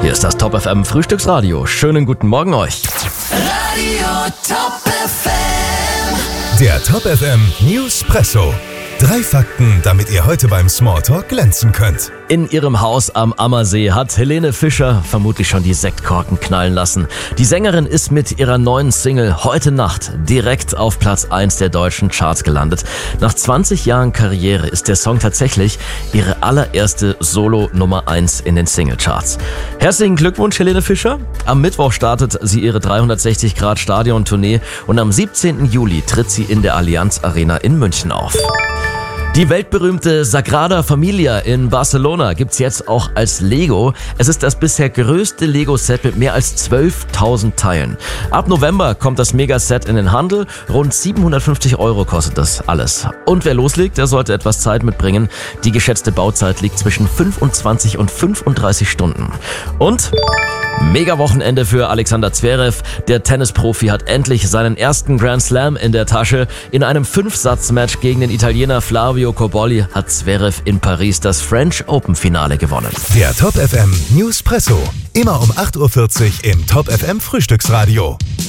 Hier ist das Top FM Frühstücksradio. Schönen guten Morgen euch. Radio Top FM. Der Top FM Newspresso. 3 Fakten, damit ihr heute beim Smalltalk glänzen könnt. In ihrem Haus am Ammersee hat Helene Fischer vermutlich schon die Sektkorken knallen lassen. Die Sängerin ist mit ihrer neuen Single Heute Nacht direkt auf Platz 1 der deutschen Charts gelandet. Nach 20 Jahren Karriere ist der Song tatsächlich ihre allererste Solo-Nummer 1 in den Singlecharts. Herzlichen Glückwunsch, Helene Fischer. Am Mittwoch startet sie ihre 360-Grad-Stadion-Tournee und am 17. Juli tritt sie in der Allianz Arena in München auf. Die weltberühmte Sagrada Familia in Barcelona gibt's jetzt auch als Lego. Es ist das bisher größte Lego-Set mit mehr als 12.000 Teilen. Ab November kommt das Megaset in den Handel. Rund 750 € kostet das alles. Und wer loslegt, der sollte etwas Zeit mitbringen. Die geschätzte Bauzeit liegt zwischen 25 und 35 Stunden. Und Mega-Wochenende für Alexander Zverev. Der Tennisprofi hat endlich seinen ersten Grand Slam in der Tasche. In einem 5-Satz-Match gegen den Italiener Flavio Cobolli hat Zverev in Paris das French Open-Finale gewonnen. Der Top FM Newspresso. Immer um 8.40 Uhr im Top FM Frühstücksradio.